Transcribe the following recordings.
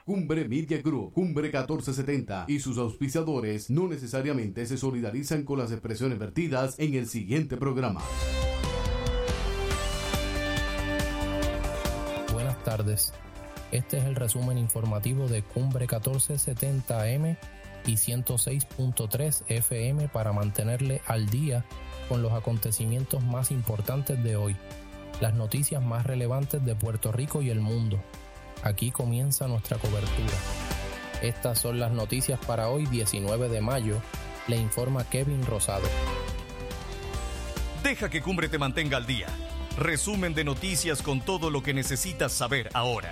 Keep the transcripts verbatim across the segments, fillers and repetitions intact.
Cumbre Media Group, Cumbre catorce setenta y sus auspiciadores no necesariamente se solidarizan con las expresiones vertidas en el siguiente programa. Buenas tardes. Este es el resumen informativo de Cumbre catorce setenta A M y ciento seis punto tres F M para mantenerle al día con los acontecimientos más importantes de hoy, las noticias más relevantes de Puerto Rico y el mundo. Aquí comienza nuestra cobertura. Estas son las noticias para hoy, diecinueve de mayo, le informa Kevin Rosado. Deja que Cumbre te mantenga al día. Resumen de noticias con todo lo que necesitas saber ahora.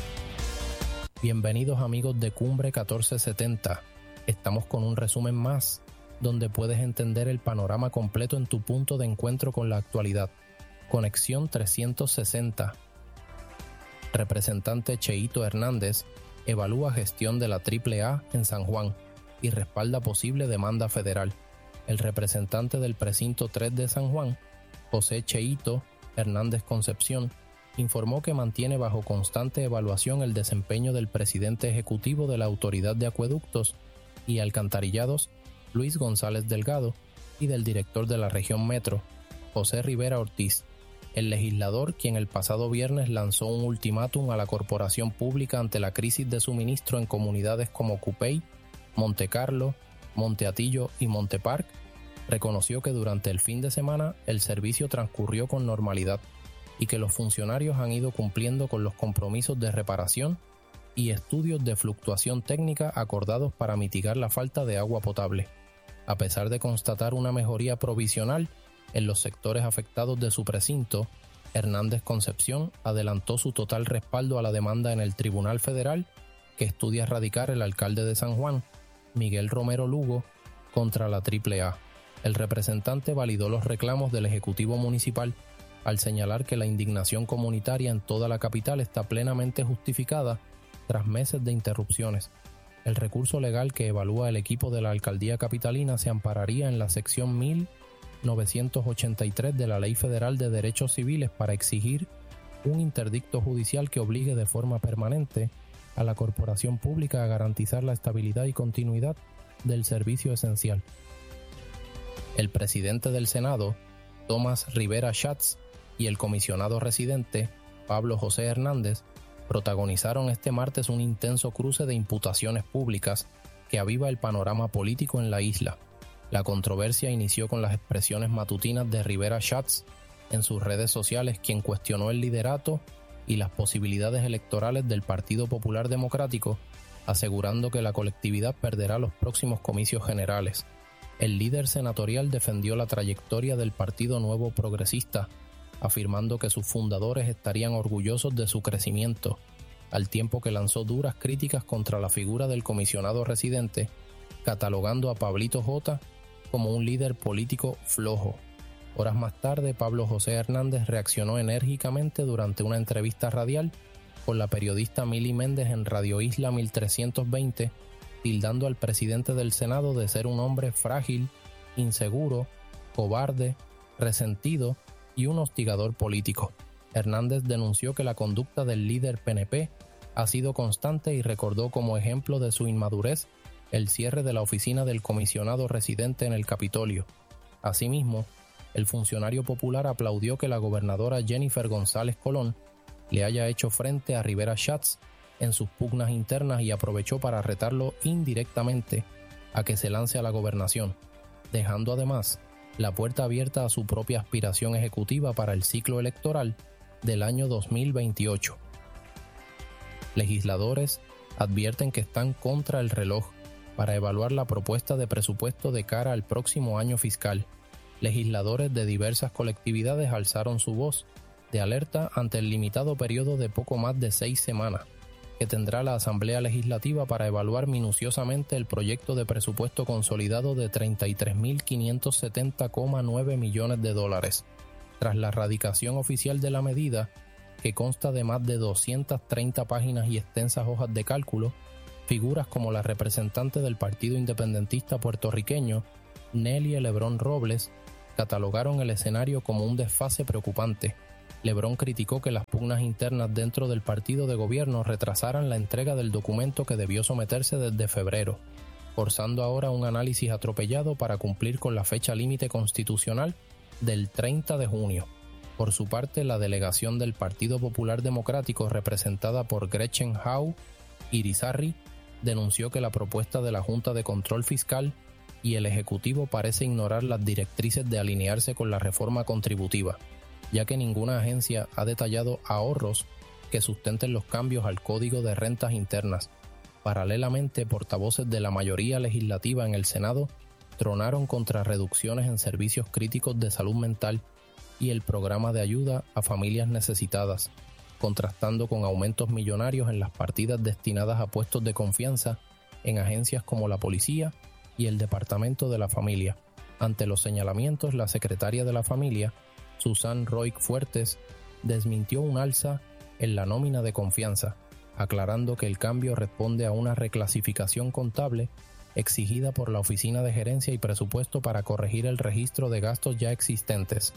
Bienvenidos amigos de Cumbre catorce setenta. Estamos con un resumen más, donde puedes entender el panorama completo en tu punto de encuentro con la actualidad. Conexión trescientos sesenta. Representante Cheito Hernández evalúa gestión de la Triple A en San Juan y respalda posible demanda federal. El representante del precinto tres de San Juan, José Cheito Hernández Concepción, informó que mantiene bajo constante evaluación el desempeño del presidente ejecutivo de la Autoridad de Acueductos y Alcantarillados, Luis González Delgado, y del director de la región Metro, José Rivera Ortiz, el legislador quien el pasado viernes lanzó un ultimátum a la corporación pública ante la crisis de suministro en comunidades como Cupey, Montecarlo, Monteatillo y Montepark. Reconoció que durante el fin de semana el servicio transcurrió con normalidad y que los funcionarios han ido cumpliendo con los compromisos de reparación y estudios de fluctuación técnica acordados para mitigar la falta de agua potable. A pesar de constatar una mejoría provisional en los sectores afectados de su precinto, Hernández Concepción adelantó su total respaldo a la demanda en el Tribunal Federal que estudia radicar el alcalde de San Juan, Miguel Romero Lugo, contra la Triple A. El representante validó los reclamos del Ejecutivo Municipal al señalar que la indignación comunitaria en toda la capital está plenamente justificada tras meses de interrupciones. El recurso legal que evalúa el equipo de la Alcaldía Capitalina se ampararía en la sección mil novecientos ochenta y tres de la Ley Federal de Derechos Civiles para exigir un interdicto judicial que obligue de forma permanente a la corporación pública a garantizar la estabilidad y continuidad del servicio esencial. El presidente del Senado, Tomás Rivera Schatz, y el comisionado residente, Pablo José Hernández, protagonizaron este martes un intenso cruce de imputaciones públicas que aviva el panorama político en la isla. La controversia inició con las expresiones matutinas de Rivera Schatz en sus redes sociales, quien cuestionó el liderato y las posibilidades electorales del Partido Popular Democrático, asegurando que la colectividad perderá los próximos comicios generales. El líder senatorial defendió la trayectoria del Partido Nuevo Progresista, afirmando que sus fundadores estarían orgullosos de su crecimiento, al tiempo que lanzó duras críticas contra la figura del comisionado residente, catalogando a Pablito J. como un líder político flojo. Horas más tarde, Pablo José Hernández reaccionó enérgicamente durante una entrevista radial con la periodista Mili Méndez en Radio Isla mil trescientos veinte, tildando al presidente del Senado de ser un hombre frágil, inseguro, cobarde, resentido y un hostigador político. Hernández denunció que la conducta del líder P N P ha sido constante y recordó como ejemplo de su inmadurez el cierre de la oficina del comisionado residente en el Capitolio. Asimismo, el funcionario popular aplaudió que la gobernadora Jennifer González Colón le haya hecho frente a Rivera Schatz en sus pugnas internas y aprovechó para retarlo indirectamente a que se lance a la gobernación, dejando además la puerta abierta a su propia aspiración ejecutiva para el ciclo electoral del año dos mil veintiocho. Legisladores advierten que están contra el reloj para evaluar la propuesta de presupuesto de cara al próximo año fiscal. Legisladores de diversas colectividades alzaron su voz de alerta ante el limitado periodo de poco más de seis semanas que tendrá la Asamblea Legislativa para evaluar minuciosamente el proyecto de presupuesto consolidado de treinta y tres mil quinientos setenta coma nueve millones de dólares. Tras la radicación oficial de la medida, que consta de más de doscientas treinta páginas y extensas hojas de cálculo, figuras como la representante del Partido Independentista puertorriqueño, Nelly Lebrón Robles, catalogaron el escenario como un desfase preocupante, Lebrón criticó que las pugnas internas dentro del partido de gobierno retrasaran la entrega del documento que debió someterse desde febrero, forzando ahora un análisis atropellado para cumplir con la fecha límite constitucional del treinta de junio. Por su parte, la delegación del Partido Popular Democrático, representada por Gretchen Howe Irizarry, denunció que la propuesta de la Junta de Control Fiscal y el Ejecutivo parece ignorar las directrices de alinearse con la reforma contributiva, ya que ninguna agencia ha detallado ahorros que sustenten los cambios al Código de Rentas Internas. Paralelamente, portavoces de la mayoría legislativa en el Senado tronaron contra reducciones en servicios críticos de salud mental y el programa de ayuda a familias necesitadas, contrastando con aumentos millonarios en las partidas destinadas a puestos de confianza en agencias como la Policía y el Departamento de la Familia. Ante los señalamientos, la secretaria de la Familia, Susan Roig Fuertes, desmintió un alza en la nómina de confianza, aclarando que el cambio responde a una reclasificación contable exigida por la Oficina de Gerencia y Presupuesto para corregir el registro de gastos ya existentes.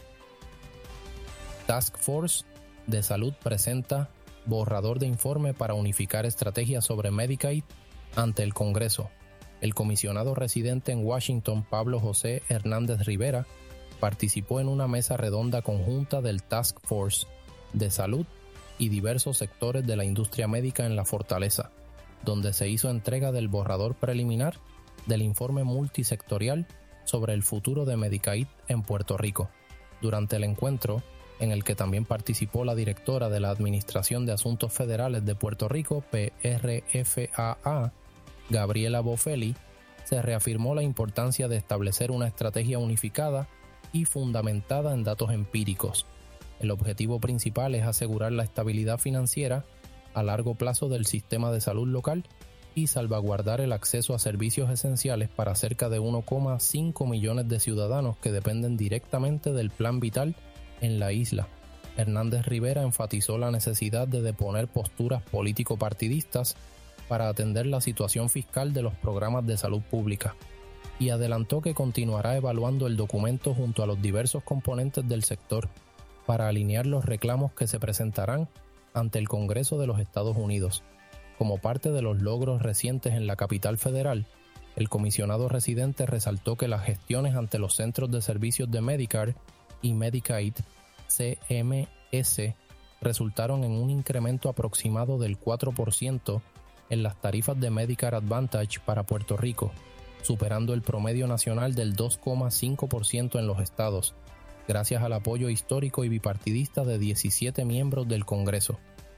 Task Force de Salud presenta borrador de informe para unificar estrategias sobre Medicaid ante el Congreso. El comisionado residente en Washington, Pablo José Hernández Rivera, participó en una mesa redonda conjunta del Task Force de Salud y diversos sectores de la industria médica en la Fortaleza, donde se hizo entrega del borrador preliminar del informe multisectorial sobre el futuro de Medicaid en Puerto Rico. Durante el encuentro, en el que también participó la directora de la Administración de Asuntos Federales de Puerto Rico, P R F A A, Gabriela Bofelli, se reafirmó la importancia de establecer una estrategia unificada y fundamentada en datos empíricos. El objetivo principal es asegurar la estabilidad financiera a largo plazo del sistema de salud local y salvaguardar el acceso a servicios esenciales para cerca de uno coma cinco millones de ciudadanos que dependen directamente del plan vital en la isla. Hernández Rivera enfatizó la necesidad de deponer posturas político-partidistas para atender la situación fiscal de los programas de salud pública, y adelantó que continuará evaluando el documento junto a los diversos componentes del sector para alinear los reclamos que se presentarán ante el Congreso de los Estados Unidos. Como parte de los logros recientes en la capital federal, el comisionado residente resaltó que las gestiones ante los centros de servicios de Medicare y Medicaid, C M S, resultaron en un incremento aproximado del cuatro por ciento en las tarifas de Medicare Advantage para Puerto Rico, superando el promedio nacional del dos coma cinco por ciento en los estados, gracias al apoyo histórico y bipartidista de diecisiete miembros del Congreso.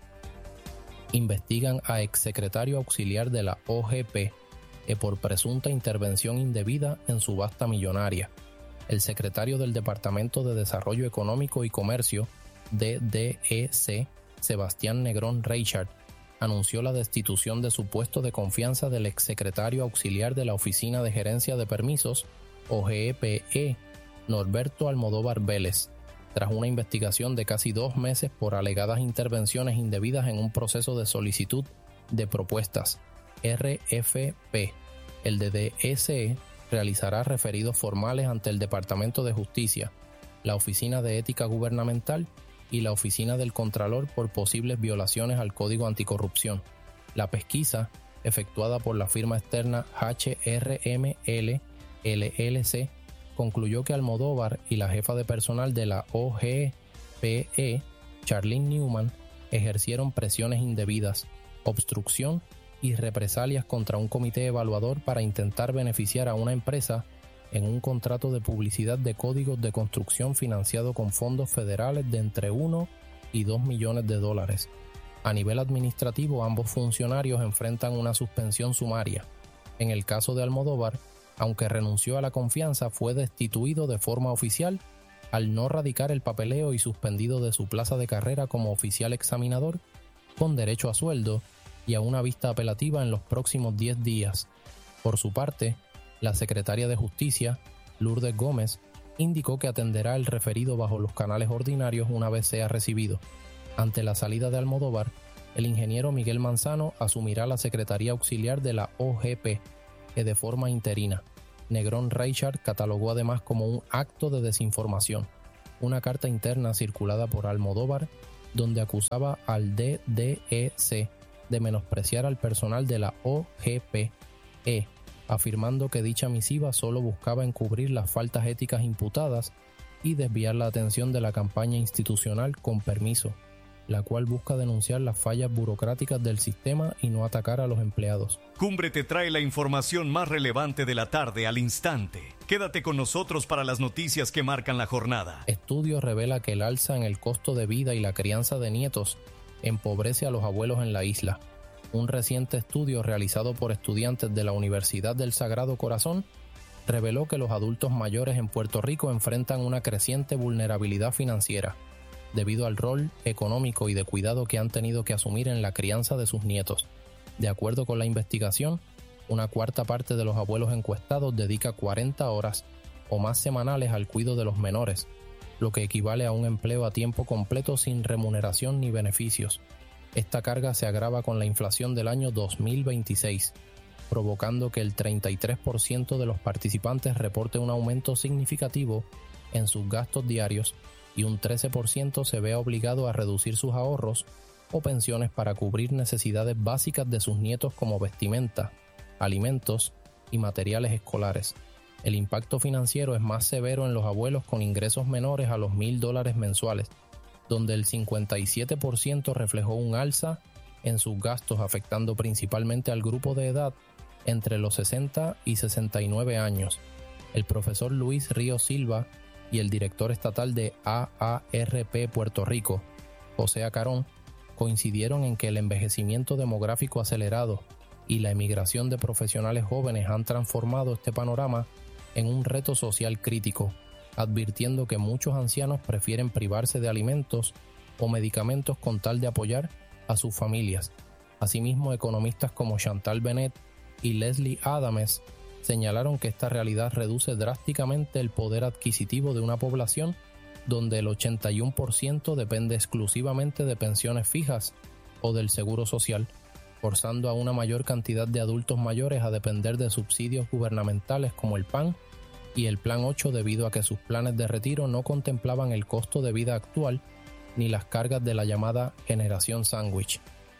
Investigan a exsecretario auxiliar de la O G P eh, por presunta intervención indebida en subasta millonaria. El secretario del Departamento de Desarrollo Económico y Comercio, D D E C, Sebastián Negrón Reichard, anunció la destitución de su puesto de confianza del exsecretario auxiliar de la Oficina de Gerencia de Permisos, O G E P E, Norberto Almodóvar Vélez, tras una investigación de casi dos meses por alegadas intervenciones indebidas en un proceso de solicitud de propuestas, R F P. El D D E C realizará referidos formales ante el Departamento de Justicia, la Oficina de Ética Gubernamental y la Oficina del Contralor por posibles violaciones al Código Anticorrupción. La pesquisa, efectuada por la firma externa H R M L L L C, concluyó que Almodóvar y la jefa de personal de la O G P E, Charlene Newman, ejercieron presiones indebidas, obstrucción y represalias contra un comité evaluador para intentar beneficiar a una empresa en un contrato de publicidad de códigos de construcción financiado con fondos federales de entre uno y dos millones de dólares. A nivel administrativo, ambos funcionarios enfrentan una suspensión sumaria. En el caso de Almodóvar, aunque renunció a la confianza, fue destituido de forma oficial al no radicar el papeleo y suspendido de su plaza de carrera como oficial examinador, con derecho a sueldo y a una vista apelativa en los próximos diez días. Por su parte, la secretaria de Justicia, Lourdes Gómez, indicó que atenderá el referido bajo los canales ordinarios una vez sea recibido. Ante la salida de Almodóvar, el ingeniero Miguel Manzano asumirá la Secretaría Auxiliar de la O G P, que de forma interina. Negrón Reichard catalogó además como un acto de desinformación una carta interna circulada por Almodóvar donde acusaba al D D E C de menospreciar al personal de la O G P E, afirmando que dicha misiva solo buscaba encubrir las faltas éticas imputadas y desviar la atención de la campaña institucional Con Permiso, la cual busca denunciar las fallas burocráticas del sistema y no atacar a los empleados. Cumbre te trae la información más relevante de la tarde al instante. Quédate con nosotros para las noticias que marcan la jornada. Estudio revela que el alza en el costo de vida y la crianza de nietos empobrece a los abuelos en la isla. Un reciente estudio realizado por estudiantes de la Universidad del Sagrado Corazón reveló que los adultos mayores en Puerto Rico enfrentan una creciente vulnerabilidad financiera, debido al rol económico y de cuidado que han tenido que asumir en la crianza de sus nietos. De acuerdo con la investigación, una cuarta parte de los abuelos encuestados dedica cuarenta horas o más semanales al cuidado de los menores, lo que equivale a un empleo a tiempo completo sin remuneración ni beneficios. Esta carga se agrava con la inflación del año dos mil veintiséis, provocando que el treinta y tres por ciento de los participantes reporte un aumento significativo en sus gastos diarios y un trece por ciento se vea obligado a reducir sus ahorros o pensiones para cubrir necesidades básicas de sus nietos como vestimenta, alimentos y materiales escolares. El impacto financiero es más severo en los abuelos con ingresos menores a los mil dólares mensuales, donde el cincuenta y siete por ciento reflejó un alza en sus gastos, afectando principalmente al grupo de edad entre los sesenta y sesenta y nueve años. El profesor Luis Ríos Silva y el director estatal de A A R P Puerto Rico, José Acarón, coincidieron en que el envejecimiento demográfico acelerado y la emigración de profesionales jóvenes han transformado este panorama en un reto social crítico, advirtiendo que muchos ancianos prefieren privarse de alimentos o medicamentos con tal de apoyar a sus familias. Asimismo, economistas como Chantal Bennett y Leslie Adames señalaron que esta realidad reduce drásticamente el poder adquisitivo de una población donde el ochenta y uno por ciento depende exclusivamente de pensiones fijas o del seguro social, forzando a una mayor cantidad de adultos mayores a depender de subsidios gubernamentales como el P A N y el Plan ocho debido a que sus planes de retiro no contemplaban el costo de vida actual ni las cargas de la llamada generación sándwich.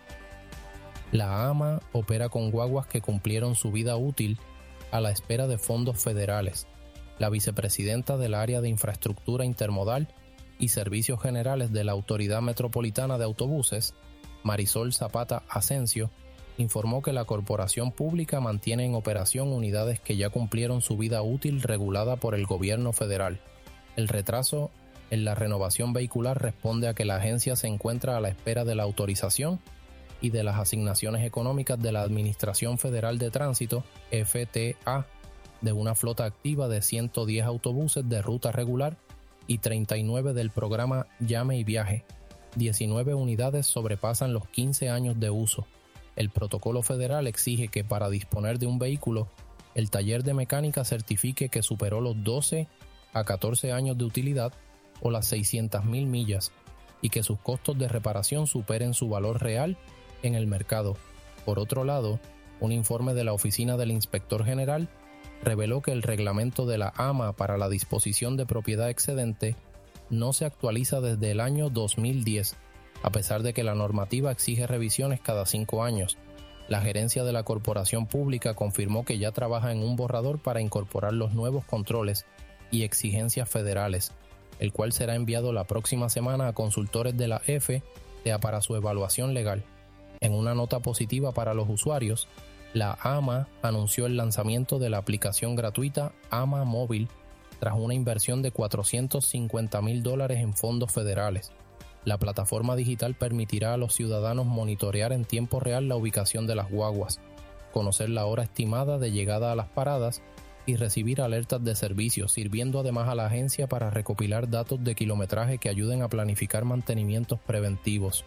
La A M A opera con guaguas que cumplieron su vida útil a la espera de fondos federales. La vicepresidenta del área de infraestructura intermodal y servicios generales de la Autoridad Metropolitana de Autobuses, Marisol Zapata Asensio, informó que la corporación pública mantiene en operación unidades que ya cumplieron su vida útil regulada por el gobierno federal. El retraso en la renovación vehicular responde a que la agencia se encuentra a la espera de la autorización y de las asignaciones económicas de la Administración Federal de Tránsito, F T A, de una flota activa de ciento diez autobuses de ruta regular y treinta y nueve del programa Llame y Viaje. diecinueve unidades sobrepasan los quince años de uso. El protocolo federal exige que para disponer de un vehículo, el taller de mecánica certifique que superó los doce a catorce años de utilidad o las seiscientas mil millas y que sus costos de reparación superen su valor real en el mercado. Por otro lado, un informe de la Oficina del Inspector General reveló que el reglamento de la A M A para la disposición de propiedad excedente no se actualiza desde el año dos mil diez, a pesar de que la normativa exige revisiones cada cinco años. La gerencia de la corporación pública confirmó que ya trabaja en un borrador para incorporar los nuevos controles y exigencias federales, el cual será enviado la próxima semana a consultores de la F T A para su evaluación legal. En una nota positiva para los usuarios, la A M A anunció el lanzamiento de la aplicación gratuita A M A Móvil tras una inversión de cuatrocientos cincuenta mil dólares en fondos federales. La plataforma digital permitirá a los ciudadanos monitorear en tiempo real la ubicación de las guaguas, conocer la hora estimada de llegada a las paradas y recibir alertas de servicio, sirviendo además a la agencia para recopilar datos de kilometraje que ayuden a planificar mantenimientos preventivos.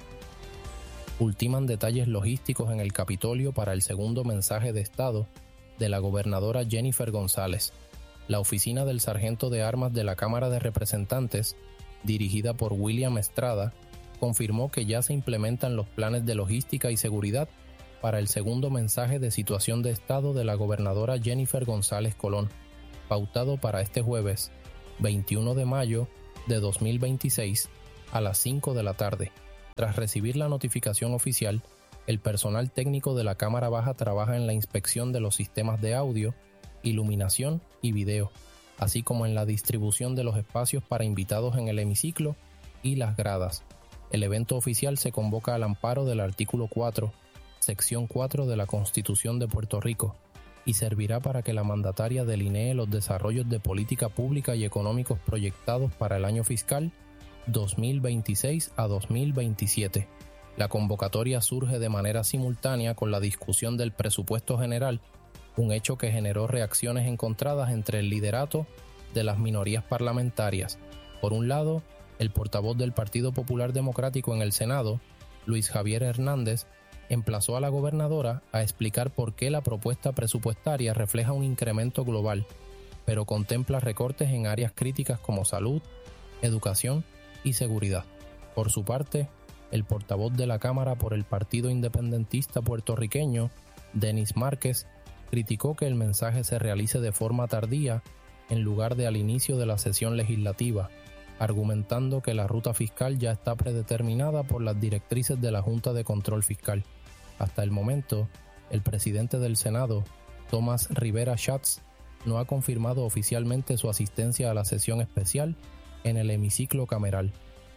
Ultiman detalles logísticos en el Capitolio para el segundo mensaje de Estado de la gobernadora Jennifer González. La oficina del sargento de armas de la Cámara de Representantes, dirigida por William Estrada, confirmó que ya se implementan los planes de logística y seguridad para el segundo mensaje de situación de Estado de la gobernadora Jennifer González Colón, pautado para este jueves, veintiuno de mayo de dos mil veintiséis a las cinco de la tarde. Tras recibir la notificación oficial, el personal técnico de la Cámara Baja trabaja en la inspección de los sistemas de audio, iluminación y video, así como en la distribución de los espacios para invitados en el hemiciclo y las gradas. El evento oficial se convoca al amparo del artículo cuatro, sección cuatro de la Constitución de Puerto Rico, y servirá para que la mandataria delinee los desarrollos de política pública y económicos proyectados para el año fiscal dos mil veintiséis a dos mil veintisiete. La convocatoria surge de manera simultánea con la discusión del presupuesto general, un hecho que generó reacciones encontradas entre el liderato de las minorías parlamentarias. Por un lado, el portavoz del Partido Popular Democrático en el Senado, Luis Javier Hernández, emplazó a la gobernadora a explicar por qué la propuesta presupuestaria refleja un incremento global, pero contempla recortes en áreas críticas como salud, educación y seguridad. Por su parte, el portavoz de la Cámara por el Partido Independentista Puertorriqueño, Denis Márquez, criticó que el mensaje se realice de forma tardía en lugar de al inicio de la sesión legislativa, argumentando que la ruta fiscal ya está predeterminada por las directrices de la Junta de Control Fiscal. Hasta el momento, el presidente del Senado, Tomás Rivera Schatz, no ha confirmado oficialmente su asistencia a la sesión especial en el hemiciclo cameral.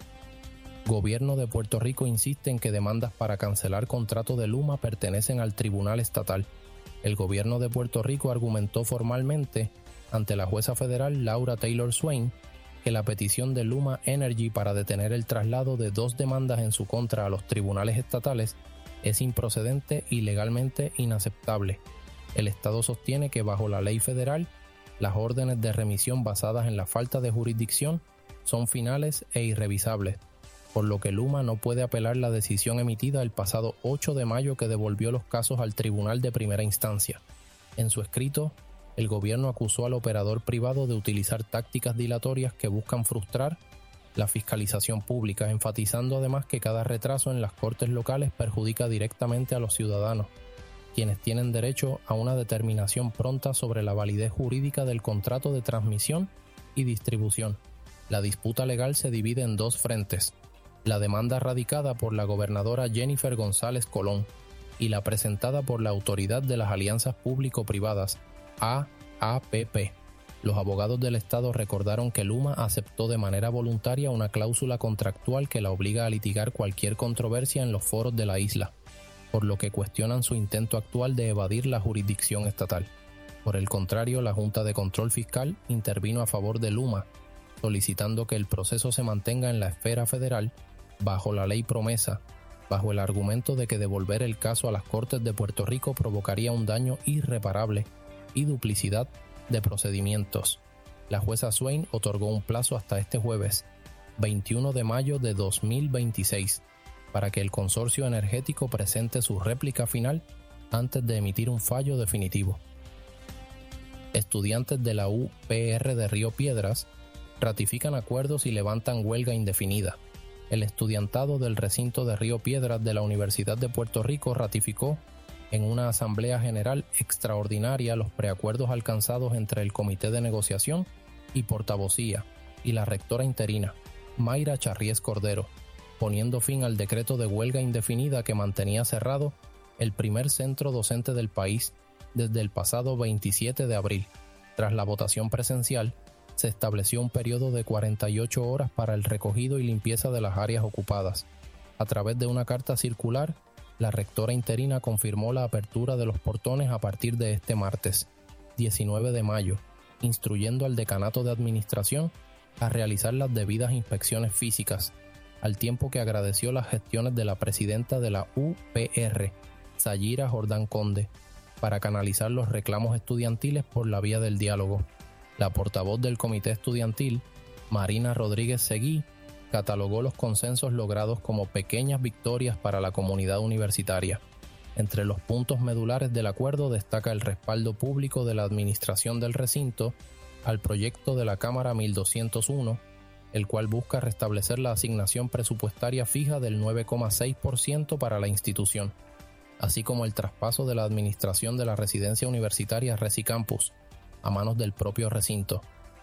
Gobierno de Puerto Rico insiste en que demandas para cancelar contrato de Luma pertenecen al Tribunal Estatal. El gobierno de Puerto Rico argumentó formalmente ante la jueza federal Laura Taylor Swain que la petición de Luma Energy para detener el traslado de dos demandas en su contra a los tribunales estatales es improcedente y legalmente inaceptable. El Estado sostiene que bajo la ley federal, las órdenes de remisión basadas en la falta de jurisdicción son finales e irrevisables, por lo que Luma no puede apelar la decisión emitida el pasado ocho de mayo que devolvió los casos al Tribunal de Primera Instancia. En su escrito, el gobierno acusó al operador privado de utilizar tácticas dilatorias que buscan frustrar la fiscalización pública, enfatizando además que cada retraso en las cortes locales perjudica directamente a los ciudadanos, quienes tienen derecho a una determinación pronta sobre la validez jurídica del contrato de transmisión y distribución. La disputa legal se divide en dos frentes: la demanda radicada por la gobernadora Jennifer González Colón y la presentada por la Autoridad de las Alianzas Público-Privadas, A A P P. Los abogados del Estado recordaron que Luma aceptó de manera voluntaria una cláusula contractual que la obliga a litigar cualquier controversia en los foros de la isla, por lo que cuestionan su intento actual de evadir la jurisdicción estatal. Por el contrario, la Junta de Control Fiscal intervino a favor de Luma, solicitando que el proceso se mantenga en la esfera federal bajo la ley promesa, bajo el argumento de que devolver el caso a las Cortes de Puerto Rico provocaría un daño irreparable y duplicidad de procedimientos. La jueza Swain otorgó un plazo hasta este jueves, veintiuno de mayo de dos mil veintiséis, para que el consorcio energético presente su réplica final antes de emitir un fallo definitivo. Estudiantes de la U P R de Río Piedras ratifican acuerdos y levantan huelga indefinida. El estudiantado del recinto de Río Piedras de la Universidad de Puerto Rico ratificó en una asamblea general extraordinaria los preacuerdos alcanzados entre el Comité de Negociación y Portavocía y la rectora interina, Mayra Charries Cordero, poniendo fin al decreto de huelga indefinida que mantenía cerrado el primer centro docente del país desde el pasado veintisiete de abril. Tras la votación presencial, se estableció un periodo de cuarenta y ocho horas para el recogido y limpieza de las áreas ocupadas. A través de una carta circular, la rectora interina confirmó la apertura de los portones a partir de este martes, diecinueve de mayo, instruyendo al Decanato de Administración a realizar las debidas inspecciones físicas, al tiempo que agradeció las gestiones de la presidenta de la U P R, Sayira Jordán Conde, para canalizar los reclamos estudiantiles por la vía del diálogo. La portavoz del Comité Estudiantil, Marina Rodríguez Seguí, catalogó los consensos logrados como pequeñas victorias para la comunidad universitaria. Entre los puntos medulares del acuerdo destaca el respaldo público de la administración del recinto al proyecto de la Cámara mil doscientos uno, el cual busca restablecer la asignación presupuestaria fija del nueve coma seis por ciento para la institución, así como el traspaso de la administración de la residencia universitaria Resi Campus a manos del propio recinto.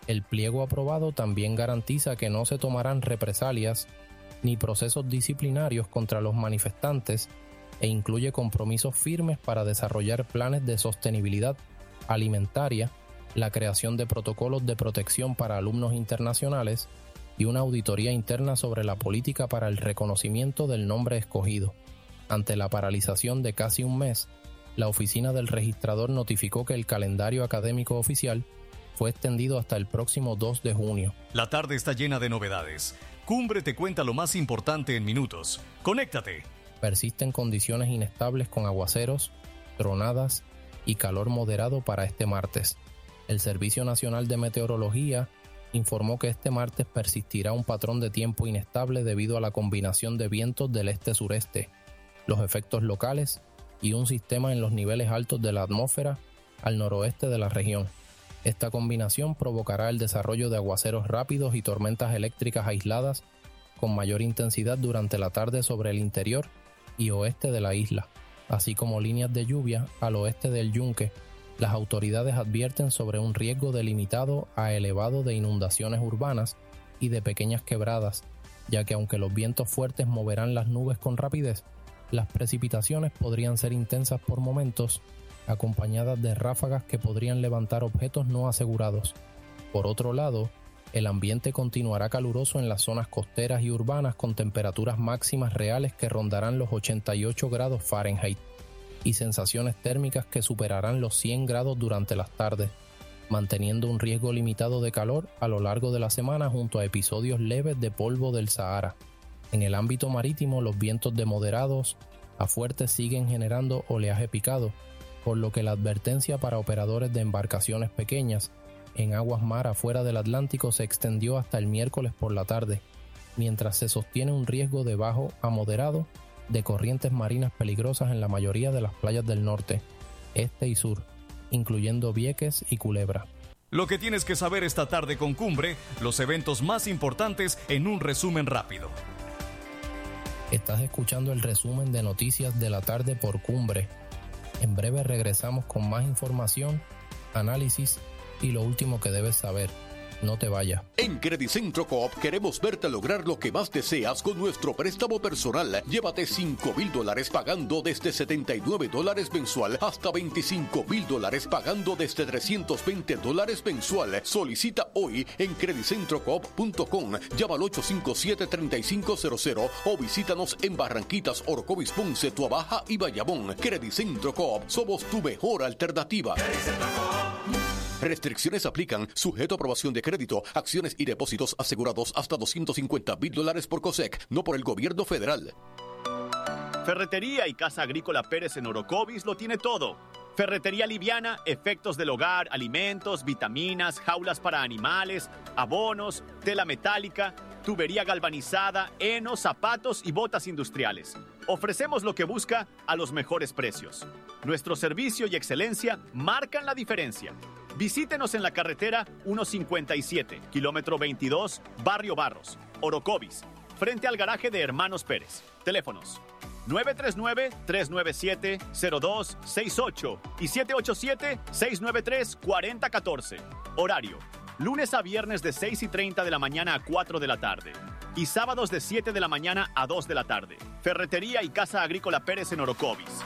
El pliego aprobado también garantiza que no se tomarán represalias ni procesos disciplinarios contra los manifestantes e incluye compromisos firmes para desarrollar planes de sostenibilidad alimentaria, la creación de protocolos de protección para alumnos internacionales y una auditoría interna sobre la política para el reconocimiento del nombre escogido. Ante la paralización de casi un mes, la oficina del registrador notificó que el calendario académico oficial fue extendido hasta el próximo dos de junio. La tarde está llena de novedades. Cumbre te cuenta lo más importante en minutos. ¡Conéctate! Persisten condiciones inestables con aguaceros, tronadas y calor moderado para este martes. El Servicio Nacional de Meteorología informó que este martes persistirá un patrón de tiempo inestable debido a la combinación de vientos del este-sureste, los efectos locales y un sistema en los niveles altos de la atmósfera al noroeste de la región. Esta combinación provocará el desarrollo de aguaceros rápidos y tormentas eléctricas aisladas con mayor intensidad durante la tarde sobre el interior y oeste de la isla, así como líneas de lluvia al oeste del Yunque. Las autoridades advierten sobre un riesgo delimitado a elevado de inundaciones urbanas y de pequeñas quebradas, ya que aunque los vientos fuertes moverán las nubes con rapidez, las precipitaciones podrían ser intensas por momentos, acompañadas de ráfagas que podrían levantar objetos no asegurados. Por otro lado, el ambiente continuará caluroso en las zonas costeras y urbanas con temperaturas máximas reales que rondarán los ochenta y ocho grados Fahrenheit y sensaciones térmicas que superarán los cien grados durante las tardes, manteniendo un riesgo limitado de calor a lo largo de la semana junto a episodios leves de polvo del Sahara. En el ámbito marítimo, los vientos de moderados a fuertes siguen generando oleaje picado, por lo que la advertencia para operadores de embarcaciones pequeñas en aguas mar afuera del Atlántico se extendió hasta el miércoles por la tarde, mientras se sostiene un riesgo de bajo a moderado de corrientes marinas peligrosas en la mayoría de las playas del norte, este y sur, incluyendo Vieques y Culebra. Lo que tienes que saber esta tarde con Cumbre, los eventos más importantes en un resumen rápido. Estás escuchando el resumen de noticias de la tarde por Cumbre. En breve regresamos con más información, análisis y lo último que debes saber. No te vayas. En Credicentro Coop queremos verte lograr lo que más deseas con nuestro préstamo personal. Llévate cinco mil dólares pagando desde setenta y nueve dólares mensual hasta veinticinco mil dólares pagando desde trescientos veinte dólares mensual. Solicita hoy en credicentro coop punto com. Llama al ocho cinco siete, tres cinco cero cero o visítanos en Barranquitas, Orocovis, Ponce, Tuabaja y Bayamón. Credicentro Coop, somos tu mejor alternativa. Restricciones aplican, sujeto a aprobación de crédito, acciones y depósitos asegurados hasta doscientos cincuenta mil dólares por COSEC, no por el gobierno federal. Ferretería y Casa Agrícola Pérez en Orocovis lo tiene todo. Ferretería liviana, efectos del hogar, alimentos, vitaminas, jaulas para animales, abonos, tela metálica, tubería galvanizada, heno, zapatos y botas industriales. Ofrecemos lo que busca a los mejores precios. Nuestro servicio y excelencia marcan la diferencia. Visítenos en la carretera ciento cincuenta y siete, kilómetro veintidós, Barrio Barros, Orocovis, frente al garaje de Hermanos Pérez. Teléfonos nueve tres nueve, tres nueve siete, cero dos seis ocho y siete ocho siete, seis nueve tres, cuatro cero uno cuatro. Horario: lunes a viernes de seis y treinta de la mañana a cuatro de la tarde y sábados de siete de la mañana a dos de la tarde. Ferretería y Casa Agrícola Pérez en Orocovis.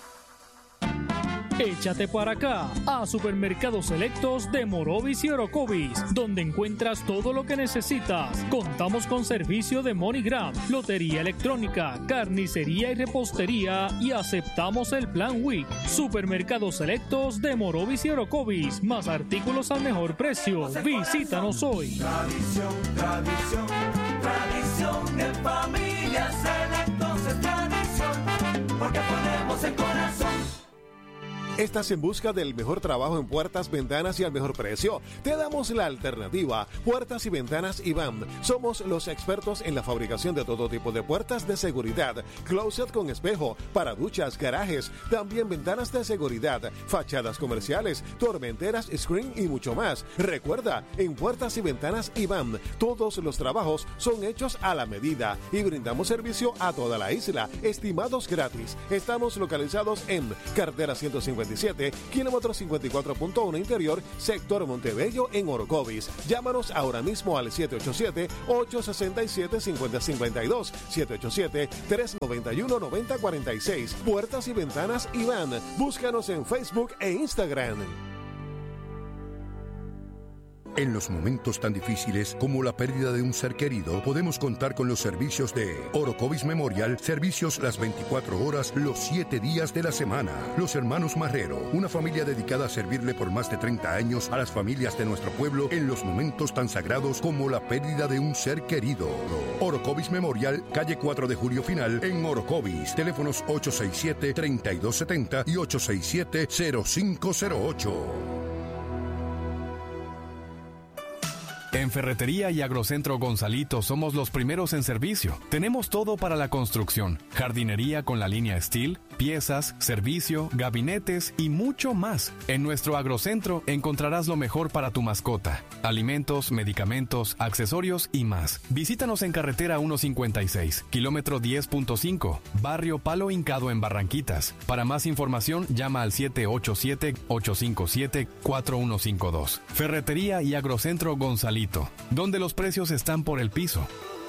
Échate para acá a Supermercados Selectos de Morovis y Orocovis, donde encuentras todo lo que necesitas. Contamos con servicio de MoneyGram, lotería electrónica, carnicería y repostería y aceptamos el plan W I C. Supermercados Selectos de Morovis y Orocovis, más artículos al mejor precio. Visítanos hoy. Tradición, tradición, tradición en familia. Selectos es tradición, porque ponemos el corazón. ¿Estás en busca del mejor trabajo en puertas, ventanas y al mejor precio? Te damos la alternativa. Puertas y Ventanas I B A M. Somos los expertos en la fabricación de todo tipo de puertas de seguridad, closet con espejo, para duchas, garajes, también ventanas de seguridad, fachadas comerciales, tormenteras, screen y mucho más. Recuerda, en Puertas y Ventanas I B A M, todos los trabajos son hechos a la medida y brindamos servicio a toda la isla, estimados gratis. Estamos localizados en carretera ciento cincuenta veintisiete, kilómetro cincuenta y cuatro punto uno interior, sector Montebello en Orocovis. Llámanos ahora mismo al siete ocho siete, ocho seis siete, cinco cero cinco dos, siete ocho siete, tres nueve uno, nueve cero cuatro seis. Puertas y Ventanas Iván. Búscanos en Facebook e Instagram. En los momentos tan difíciles como la pérdida de un ser querido, podemos contar con los servicios de Orocovis Memorial, servicios las veinticuatro horas, los siete días de la semana. Los Hermanos Marrero, una familia dedicada a servirle por más de treinta años a las familias de nuestro pueblo en los momentos tan sagrados como la pérdida de un ser querido. Orocovis Memorial, calle cuatro de Julio Final, en Orocovis. Teléfonos ocho seis siete, tres dos siete cero y ocho seis siete, cero cinco cero ocho. En Ferretería y Agrocentro Gonzalito somos los primeros en servicio. Tenemos todo para la construcción, jardinería con la línea Steel, piezas, servicio, gabinetes y mucho más. En nuestro Agrocentro encontrarás lo mejor para tu mascota: alimentos, medicamentos, accesorios y más. Visítanos en carretera ciento cincuenta y seis, kilómetro diez punto cinco, barrio Palo Hincado en Barranquitas. Para más información llama al siete ocho siete, ocho cinco siete, cuatro uno cinco dos. Ferretería y Agrocentro Gonzalito, donde los precios están por el piso.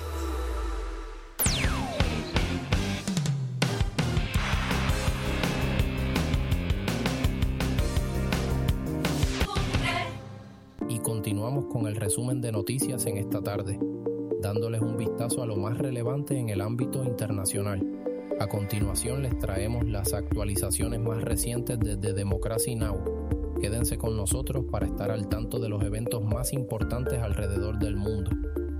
Y continuamos con el resumen de noticias en esta tarde, dándoles un vistazo a lo más relevante en el ámbito internacional. A continuación les traemos las actualizaciones más recientes desde Democracy Now! Quédense con nosotros para estar al tanto de los eventos más importantes alrededor del mundo.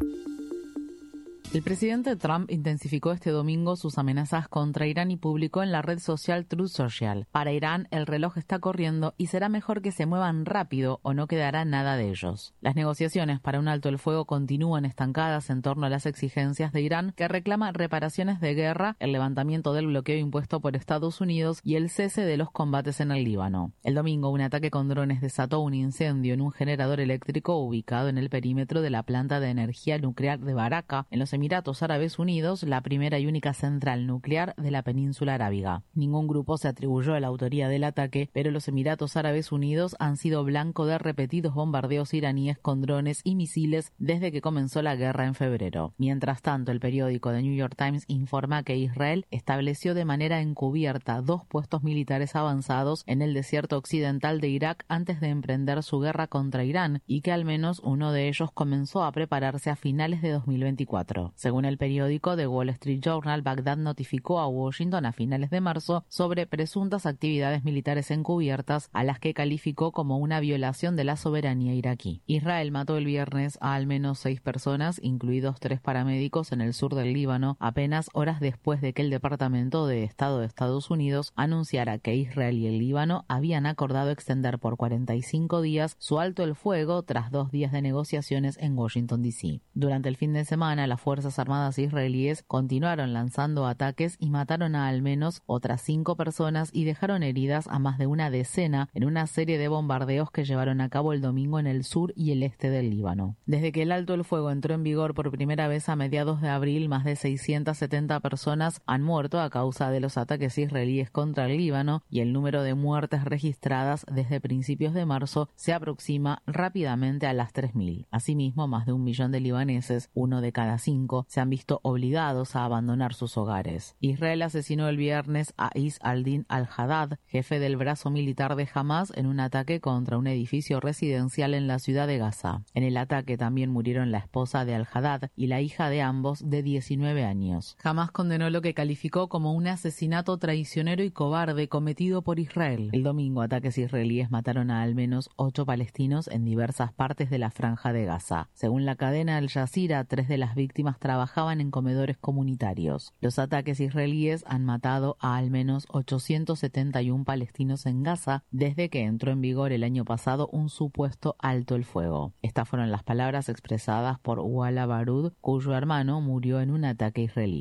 El presidente Trump intensificó este domingo sus amenazas contra Irán y publicó en la red social Truth Social: para Irán el reloj está corriendo y será mejor que se muevan rápido o no quedará nada de ellos. Las negociaciones para un alto el fuego continúan estancadas en torno a las exigencias de Irán, que reclama reparaciones de guerra, el levantamiento del bloqueo impuesto por Estados Unidos y el cese de los combates en el Líbano. El domingo, un ataque con drones desató un incendio en un generador eléctrico ubicado en el perímetro de la planta de energía nuclear de Baraka, en los Emiratos Árabes Unidos, la primera y única central nuclear de la península arábiga. Ningún grupo se atribuyó a la autoría del ataque, pero los Emiratos Árabes Unidos han sido blanco de repetidos bombardeos iraníes con drones y misiles desde que comenzó la guerra en febrero. Mientras tanto, el periódico The New York Times informa que Israel estableció de manera encubierta dos puestos militares avanzados en el desierto occidental de Irak antes de emprender su guerra contra Irán, y que al menos uno de ellos comenzó a prepararse a finales de dos mil veinticuatro. Según el periódico The Wall Street Journal, Bagdad notificó a Washington a finales de marzo sobre presuntas actividades militares encubiertas, a las que calificó como una violación de la soberanía iraquí. Israel mató el viernes a al menos seis personas, incluidos tres paramédicos, en el sur del Líbano, apenas horas después de que el Departamento de Estado de Estados Unidos anunciara que Israel y el Líbano habían acordado extender por cuarenta y cinco días su alto el fuego tras dos días de negociaciones en Washington, D C Durante el fin de semana, las Fuerzas Armadas israelíes continuaron lanzando ataques y mataron a al menos otras cinco personas y dejaron heridas a más de una decena en una serie de bombardeos que llevaron a cabo el domingo en el sur y el este del Líbano. Desde que el alto el fuego entró en vigor por primera vez a mediados de abril, más de seiscientas setenta personas han muerto a causa de los ataques israelíes contra el Líbano, y el número de muertes registradas desde principios de marzo se aproxima rápidamente a las tres mil. Asimismo, más de un millón de libaneses, uno de cada cinco, se han visto obligados a abandonar sus hogares. Israel asesinó el viernes a Is al-Din al-Haddad, jefe del brazo militar de Hamas, en un ataque contra un edificio residencial en la ciudad de Gaza. En el ataque también murieron la esposa de al-Haddad y la hija de ambos, de diecinueve años. Hamas condenó lo que calificó como un asesinato traicionero y cobarde cometido por Israel. El domingo, ataques israelíes mataron a al menos ocho palestinos en diversas partes de la franja de Gaza. Según la cadena Al Jazeera, tres de las víctimas trabajaban en comedores comunitarios. Los ataques israelíes han matado a al menos ochocientos setenta y uno palestinos en Gaza desde que entró en vigor el año pasado un supuesto alto el fuego. Estas fueron las palabras expresadas por Wala Barud, cuyo hermano murió en un ataque israelí.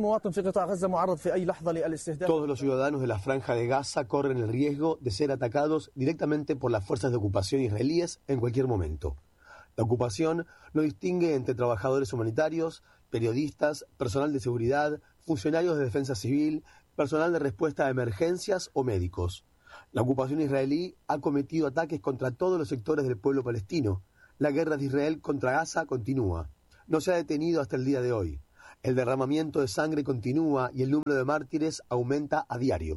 Todos los ciudadanos de la franja de Gaza corren el riesgo de ser atacados directamente por las fuerzas de ocupación israelíes en cualquier momento. La ocupación no distingue entre trabajadores humanitarios, periodistas, personal de seguridad, funcionarios de defensa civil, personal de respuesta a emergencias o médicos. La ocupación israelí ha cometido ataques contra todos los sectores del pueblo palestino. La guerra de Israel contra Gaza continúa. No se ha detenido hasta el día de hoy. El derramamiento de sangre continúa y el número de mártires aumenta a diario.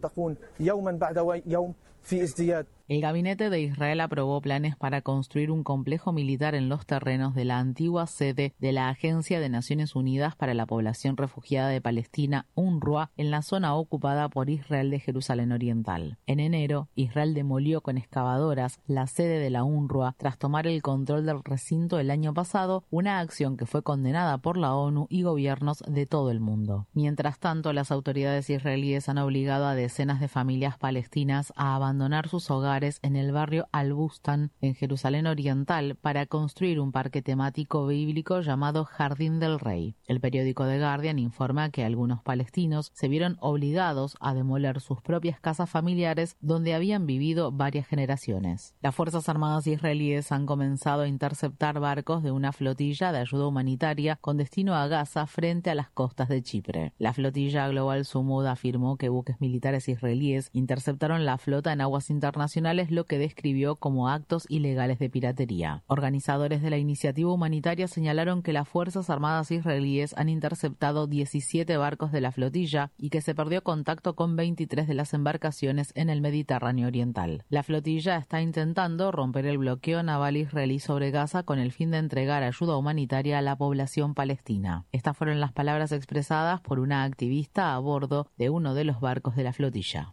El gabinete de Israel aprobó planes para construir un complejo militar en los terrenos de la antigua sede de la Agencia de Naciones Unidas para la Población Refugiada de Palestina, UNRWA, en la zona ocupada por Israel de Jerusalén Oriental. En enero, Israel demolió con excavadoras la sede de la UNRWA tras tomar el control del recinto el año pasado, una acción que fue condenada por la ONU y gobiernos de todo el mundo. Mientras tanto, las autoridades israelíes han obligado a decenas de familias palestinas a abandonar sus hogares en el barrio Al-Bustan, en Jerusalén Oriental, para construir un parque temático bíblico llamado Jardín del Rey. El periódico The Guardian informa que algunos palestinos se vieron obligados a demoler sus propias casas familiares donde habían vivido varias generaciones. Las Fuerzas Armadas israelíes han comenzado a interceptar barcos de una flotilla de ayuda humanitaria con destino a Gaza frente a las costas de Chipre. La flotilla Global Sumud afirmó que buques militares israelíes interceptaron la flota en aguas internacionales, lo que describió como actos ilegales de piratería. Organizadores de la iniciativa humanitaria señalaron que las Fuerzas Armadas israelíes han interceptado diecisiete barcos de la flotilla y que se perdió contacto con veintitrés de las embarcaciones en el Mediterráneo Oriental. La flotilla está intentando romper el bloqueo naval israelí sobre Gaza con el fin de entregar ayuda humanitaria a la población palestina. Estas fueron las palabras expresadas por una activista a bordo de uno de los barcos de la flotilla.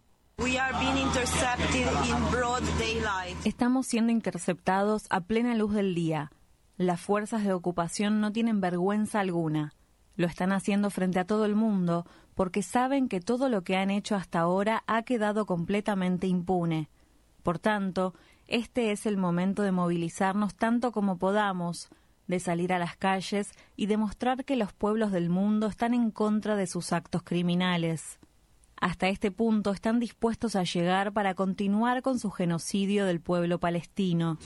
Estamos siendo interceptados a plena luz del día. Las fuerzas de ocupación no tienen vergüenza alguna. Lo están haciendo frente a todo el mundo porque saben que todo lo que han hecho hasta ahora ha quedado completamente impune. Por tanto, este es el momento de movilizarnos tanto como podamos, de salir a las calles y demostrar que los pueblos del mundo están en contra de sus actos criminales. Hasta este punto están dispuestos a llegar para continuar con su genocidio del pueblo palestino.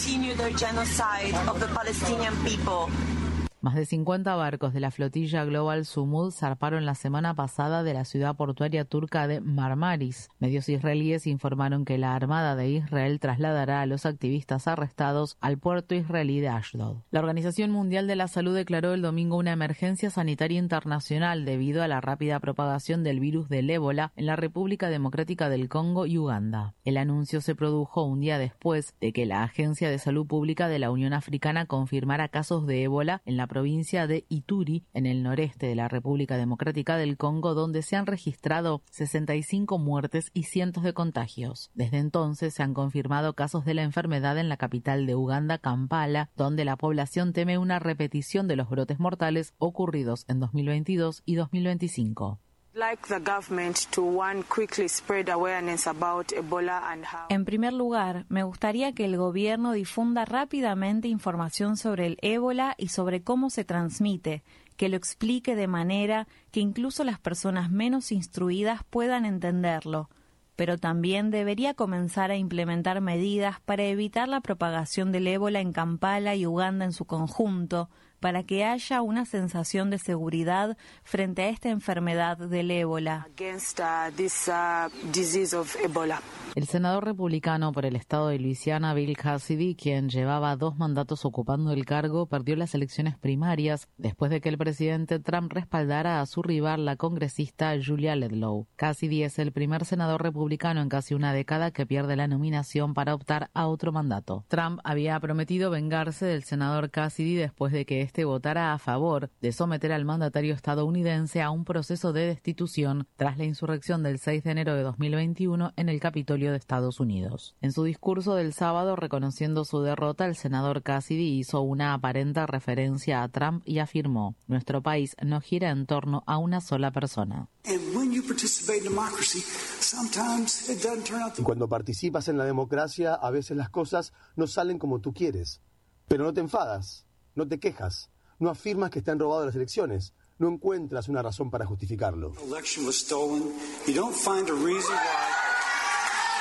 Más de cincuenta barcos de la flotilla Global Sumud zarparon la semana pasada de la ciudad portuaria turca de Marmaris. Medios israelíes informaron que la Armada de Israel trasladará a los activistas arrestados al puerto israelí de Ashdod. La Organización Mundial de la Salud declaró el domingo una emergencia sanitaria internacional debido a la rápida propagación del virus del ébola en la República Democrática del Congo y Uganda. El anuncio se produjo un día después de que la Agencia de Salud Pública de la Unión Africana confirmara casos de ébola en la provincia de Ituri, en el noreste de la República Democrática del Congo, donde se han registrado sesenta y cinco muertes y cientos de contagios. Desde entonces se han confirmado casos de la enfermedad en la capital de Uganda, Kampala, donde la población teme una repetición de los brotes mortales ocurridos en dos mil veintidós y dos mil veinticinco. En primer lugar, me gustaría que el gobierno difunda rápidamente información sobre el ébola y sobre cómo se transmite, que lo explique de manera que incluso las personas menos instruidas puedan entenderlo, pero también debería comenzar a implementar medidas para evitar la propagación del ébola en Kampala y Uganda en su conjunto, para que haya una sensación de seguridad frente a esta enfermedad del ébola. El senador republicano por el estado de Luisiana, Bill Cassidy, quien llevaba dos mandatos ocupando el cargo, perdió las elecciones primarias después de que el presidente Trump respaldara a su rival, la congresista Julia Ledlow. Cassidy es el primer senador republicano en casi una década que pierde la nominación para optar a otro mandato. Trump había prometido vengarse del senador Cassidy después de que este votara a favor de someter al mandatario estadounidense a un proceso de destitución tras la insurrección del seis de enero de dos mil veintiuno en el Capitolio de Estados Unidos. En su discurso del sábado, reconociendo su derrota, el senador Cassidy hizo una aparente referencia a Trump y afirmó: "Nuestro país no gira en torno a una sola persona". Y cuando participas en la democracia, a veces las cosas no salen como tú quieres. Pero no te enfadas, no te quejas, no afirmas que te han robado las elecciones, no encuentras una razón para justificarlo.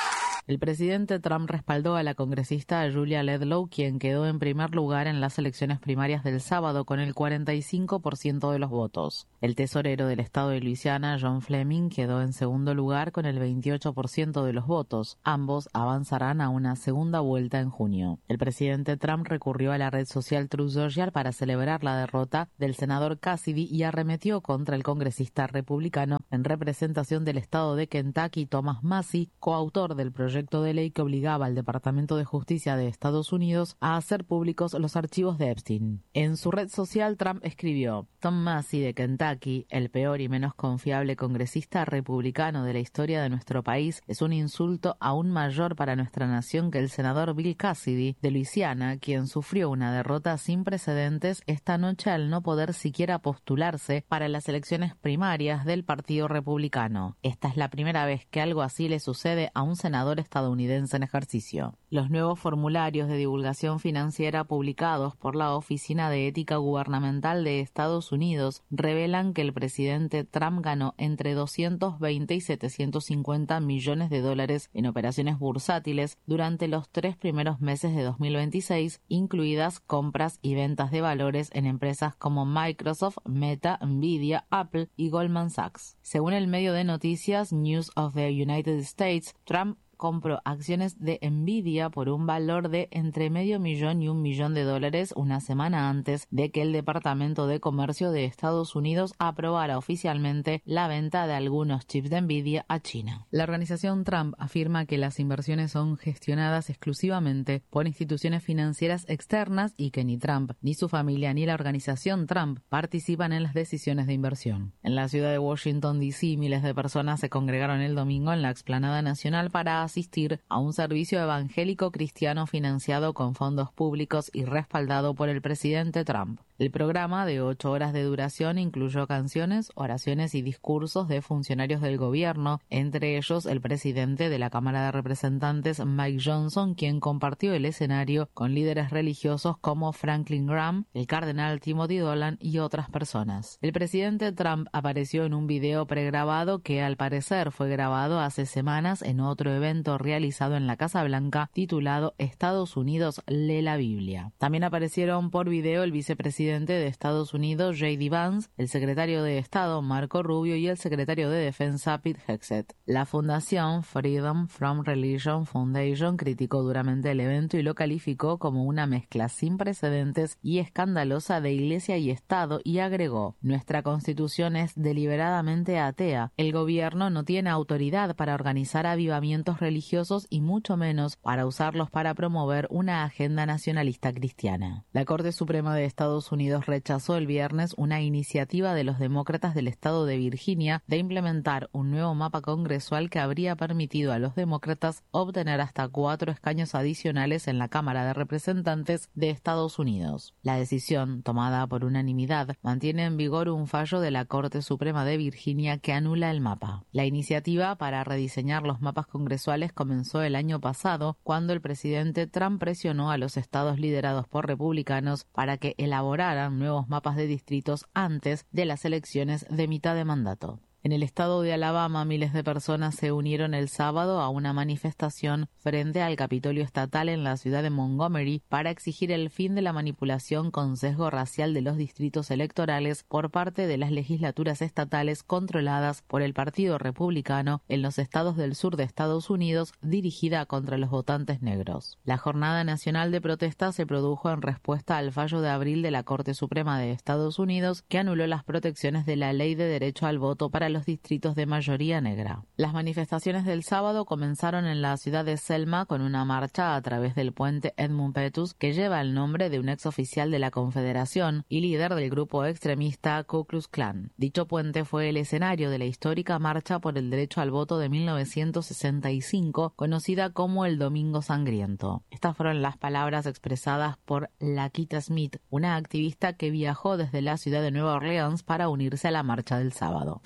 El presidente Trump respaldó a la congresista Julia Ledlow, quien quedó en primer lugar en las elecciones primarias del sábado con el cuarenta y cinco por ciento de los votos. El tesorero del estado de Luisiana, John Fleming, quedó en segundo lugar con el veintiocho por ciento de los votos. Ambos avanzarán a una segunda vuelta en junio. El presidente Trump recurrió a la red social Truth Social para celebrar la derrota del senador Cassidy y arremetió contra el congresista republicano en representación del estado de Kentucky, Thomas Massie, coautor del proyecto de ley que obligaba al Departamento de Justicia de Estados Unidos a hacer públicos los archivos de Epstein. En su red social, Trump escribió: Tom Massie de Kentucky, el peor y menos confiable congresista republicano de la historia de nuestro país, es un insulto aún mayor para nuestra nación que el senador Bill Cassidy de Luisiana, quien sufrió una derrota sin precedentes esta noche al no poder siquiera postularse para las elecciones primarias del Partido Republicano. Esta es la primera vez que algo así le sucede a un senador estadounidense en ejercicio. Los nuevos formularios de divulgación financiera publicados por la Oficina de Ética Gubernamental de Estados Unidos revelan que el presidente Trump ganó entre doscientos veinte y setecientos cincuenta millones de dólares en operaciones bursátiles durante los tres primeros meses de dos mil veintiséis, incluidas compras y ventas de valores en empresas como Microsoft, Meta, Nvidia, Apple y Goldman Sachs. Según el medio de noticias News of the United States, Trump compró acciones de Nvidia por un valor de entre medio millón y un millón de dólares una semana antes de que el Departamento de Comercio de Estados Unidos aprobara oficialmente la venta de algunos chips de Nvidia a China. La organización Trump afirma que las inversiones son gestionadas exclusivamente por instituciones financieras externas y que ni Trump, ni su familia, ni la organización Trump participan en las decisiones de inversión. En la ciudad de Washington, D C, miles de personas se congregaron el domingo en la explanada nacional para asistir a un servicio evangélico cristiano financiado con fondos públicos y respaldado por el presidente Trump. El programa, de ocho horas de duración, incluyó canciones, oraciones y discursos de funcionarios del gobierno, entre ellos el presidente de la Cámara de Representantes, Mike Johnson, quien compartió el escenario con líderes religiosos como Franklin Graham, el cardenal Timothy Dolan y otras personas. El presidente Trump apareció en un video pregrabado que al parecer fue grabado hace semanas en otro evento realizado en la Casa Blanca titulado Estados Unidos lee la Biblia. También aparecieron por video el vicepresidente de Estados Unidos, J D Vance, el secretario de Estado, Marco Rubio, y el secretario de Defensa, Pete Hegseth. La fundación Freedom from Religion Foundation criticó duramente el evento y lo calificó como una mezcla sin precedentes y escandalosa de Iglesia y Estado y agregó: nuestra Constitución es deliberadamente atea. El gobierno no tiene autoridad para organizar avivamientos religiosos y mucho menos para usarlos para promover una agenda nacionalista cristiana. La Corte Suprema de Estados Unidos Unidos rechazó el viernes una iniciativa de los demócratas del estado de Virginia de implementar un nuevo mapa congresual que habría permitido a los demócratas obtener hasta cuatro escaños adicionales en la Cámara de Representantes de Estados Unidos. La decisión, tomada por unanimidad, mantiene en vigor un fallo de la Corte Suprema de Virginia que anula el mapa. La iniciativa para rediseñar los mapas congresuales comenzó el año pasado, cuando el presidente Trump presionó a los estados liderados por republicanos para que elaboraran nuevos mapas de distritos antes de las elecciones de mitad de mandato. En el estado de Alabama, miles de personas se unieron el sábado a una manifestación frente al Capitolio Estatal en la ciudad de Montgomery para exigir el fin de la manipulación con sesgo racial de los distritos electorales por parte de las legislaturas estatales controladas por el Partido Republicano en los estados del sur de Estados Unidos, dirigida contra los votantes negros. La jornada nacional de protesta se produjo en respuesta al fallo de abril de la Corte Suprema de Estados Unidos que anuló las protecciones de la Ley de Derecho al Voto para los distritos de mayoría negra. Las manifestaciones del sábado comenzaron en la ciudad de Selma con una marcha a través del puente Edmund Pettus que lleva el nombre de un ex oficial de la Confederación y líder del grupo extremista Ku Klux Klan. Dicho puente fue el escenario de la histórica marcha por el derecho al voto de mil novecientos sesenta y cinco, conocida como el Domingo Sangriento. Estas fueron las palabras expresadas por Laquita Smith, una activista que viajó desde la ciudad de Nueva Orleans para unirse a la marcha del sábado.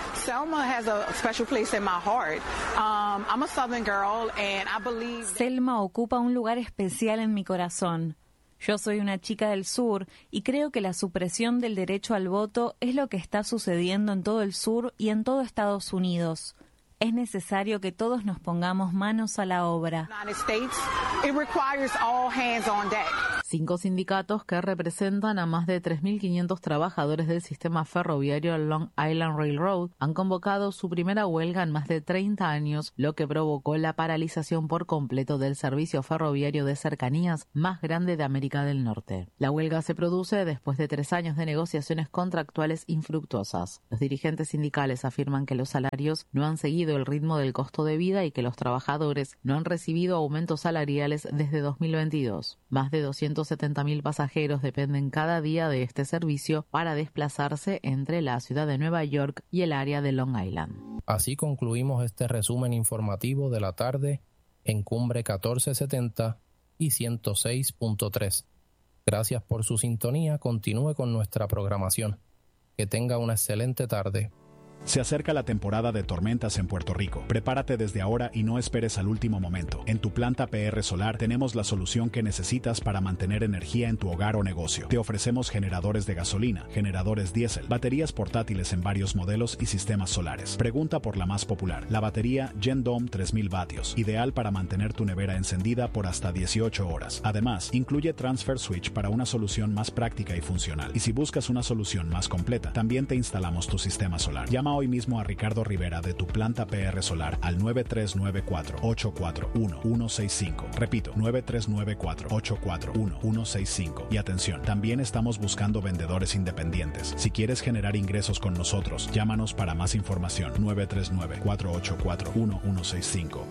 Selma ocupa un lugar especial en mi corazón. Yo soy una chica del sur y creo que la supresión del derecho al voto es lo que está sucediendo en todo el sur y en todo Estados Unidos. Es necesario que todos nos pongamos manos a la obra. Cinco sindicatos que representan a más de tres mil quinientos trabajadores del sistema ferroviario Long Island Railroad han convocado su primera huelga en más de treinta años, lo que provocó la paralización por completo del servicio ferroviario de cercanías más grande de América del Norte. La huelga se produce después de tres años de negociaciones contractuales infructuosas. Los dirigentes sindicales afirman que los salarios no han seguido el ritmo del costo de vida y que los trabajadores no han recibido aumentos salariales desde dos mil veintidós. Más de doscientos setenta mil pasajeros dependen cada día de este servicio para desplazarse entre la ciudad de Nueva York y el área de Long Island. Así concluimos este resumen informativo de la tarde en Cumbre catorce setenta y ciento seis punto tres. Gracias por su sintonía. Continúe con nuestra programación. Que tenga una excelente tarde. Se acerca la temporada de tormentas en Puerto Rico. Prepárate desde ahora y no esperes al último momento. En tu planta P R Solar tenemos la solución que necesitas para mantener energía en tu hogar o negocio. Te ofrecemos generadores de gasolina, generadores diésel, baterías portátiles en varios modelos y sistemas solares. Pregunta por la más popular, la batería GenDome tres mil vatios, ideal para mantener tu nevera encendida por hasta dieciocho horas. Además, incluye Transfer Switch para una solución más práctica y funcional. Y si buscas una solución más completa, también te instalamos tu sistema solar. Llama hoy mismo a Ricardo Rivera de tu planta P R Solar al nueve tres nueve cuatro, ocho cuatro uno, uno seis cinco. Repito, nueve tres nueve cuatro, ocho cuatro uno, uno seis cinco. Y atención, también estamos buscando vendedores independientes. Si quieres generar ingresos con nosotros, llámanos para más información. nueve tres nueve, cuatro ocho cuatro, uno uno seis cinco.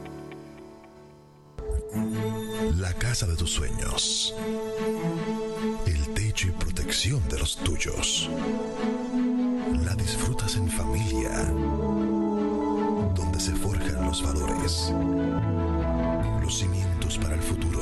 La casa de tus sueños. El techo y protección de los tuyos. La disfrutas en familia, donde se forjan los valores, los cimientos para el futuro.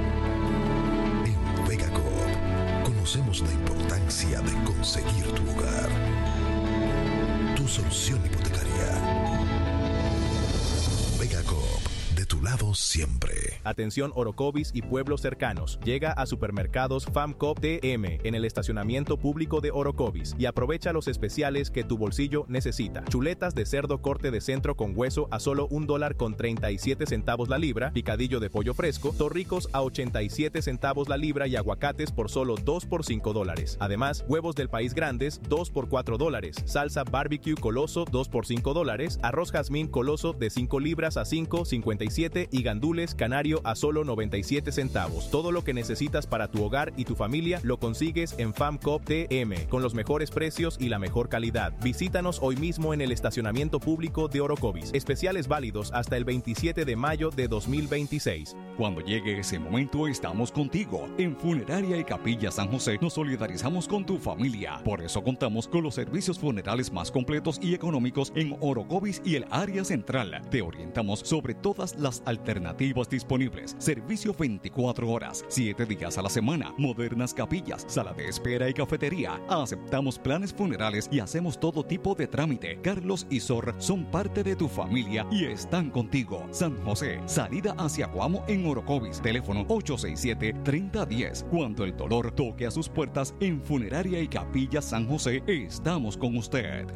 En Vega Coop conocemos la importancia de conseguir tu hogar, tu solución hipotecaria. Vega Coop, de tu lado siempre. Atención Orocovis y pueblos cercanos. Llega a Supermercados FAMCOP T M en el estacionamiento público de Orocovis y aprovecha los especiales que tu bolsillo necesita. Chuletas de cerdo corte de centro con hueso a solo un dólar con treinta y siete centavos la libra, picadillo de pollo fresco, torricos a ochenta y siete centavos la libra y aguacates por solo dos por cinco dólares. Además, huevos del país grandes dos por cuatro dólares, salsa barbecue Coloso dos por cinco dólares, arroz jazmín Coloso de cinco libras a cinco cincuenta y siete y gandules canario a solo noventa y siete centavos. Todo lo que necesitas para tu hogar y tu familia lo consigues en FAMCOP T M con los mejores precios y la mejor calidad. Visítanos hoy mismo en el estacionamiento público de Orocovis. Especiales válidos hasta el veintisiete de mayo de dos mil veintiséis. Cuando llegue ese momento estamos contigo. En Funeraria y Capilla San José nos solidarizamos con tu familia. Por eso contamos con los servicios funerales más completos y económicos en Orocovis y el área central. Te orientamos sobre todas las alternativas disponibles. Servicio veinticuatro horas, siete días a la semana. Modernas capillas, sala de espera y cafetería. Aceptamos planes funerales y hacemos todo tipo de trámite. Carlos y Sor son parte de tu familia y están contigo. San José, salida hacia Guamo en Orocovis. Teléfono ocho seis siete, tres cero uno cero. Cuando el dolor toque a sus puertas, en Funeraria y Capilla San José estamos con usted.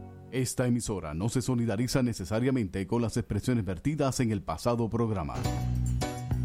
Esta emisora no se solidariza necesariamente con las expresiones vertidas en el pasado programa.